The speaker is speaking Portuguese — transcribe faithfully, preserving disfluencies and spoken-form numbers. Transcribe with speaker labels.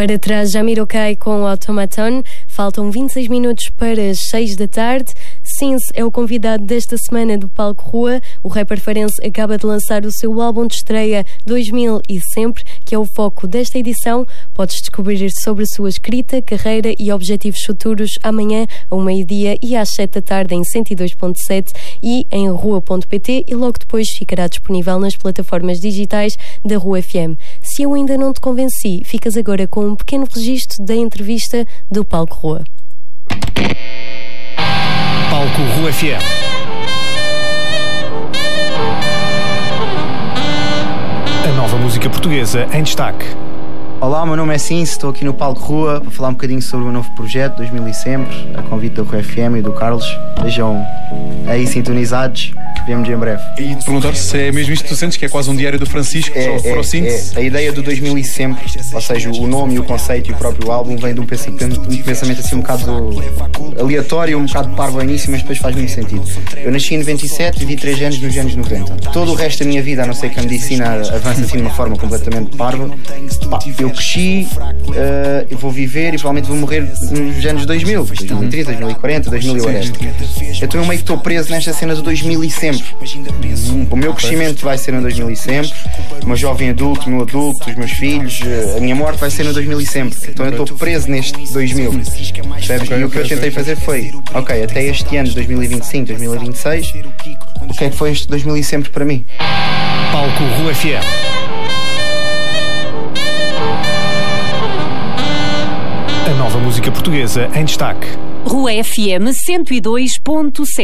Speaker 1: Para trás, Jamiroquai com Automaton. Faltam vinte e seis minutos para as seis da tarde. Sins é o convidado desta semana do Palco Rua. O rapper farense acaba de lançar o seu álbum de estreia dois mil e Sempre, que é o foco desta edição. Podes descobrir sobre a sua escrita, carreira e objetivos futuros amanhã ao meio-dia e às sete da tarde em cento e dois ponto sete e em rua ponto pt, e logo depois ficará disponível nas plataformas digitais da Rua F M. Se eu ainda não te convenci, ficas agora com um pequeno registro da entrevista do Palco Rua.
Speaker 2: Palco Rua F M. A nova música portuguesa em destaque.
Speaker 3: Olá, meu nome é Sins, estou aqui no Palco Rua para falar um bocadinho sobre o novo projeto dois mil e Sempre, a convite da Rua F M e do Carlos. Estejam aí sintonizados, vemos em breve.
Speaker 4: E te perguntar se é mesmo isto que tu sentes, que é quase um diário do Francisco,
Speaker 3: é,
Speaker 4: só
Speaker 3: é,
Speaker 4: síntese.
Speaker 3: É. A ideia do dois mil e Sempre, ou seja, o nome, o conceito e o próprio álbum vem de um pensamento, um pensamento assim um bocado aleatório, um bocado parvo ao início, mas depois faz muito sentido. Eu nasci em noventa e sete, vivi três anos nos anos noventa. Todo o resto da minha vida, a não ser que a medicina avance assim de uma forma completamente parva, pá, eu cresci, uh, eu vou viver e provavelmente vou morrer nos anos dois mil, dois mil e trinta, dois mil e quarenta, dois mil e quarenta. Então eu meio que estou preso nesta cena do dois mil e Sempre. O meu crescimento vai ser no dois mil e Sempre, o meu jovem adulto, o meu adulto, os meus filhos, a minha morte vai ser no dois mil e Sempre. Então eu estou preso neste dois mil. Percebes? E o que eu tentei fazer foi, ok, até este ano, dois mil e vinte e cinco, dois mil e vinte e seis, o que é que foi este dois mil e Sempre para mim?
Speaker 2: Palco Rua F M. A nova música portuguesa em destaque.
Speaker 5: Rua F M cento e dois ponto sete.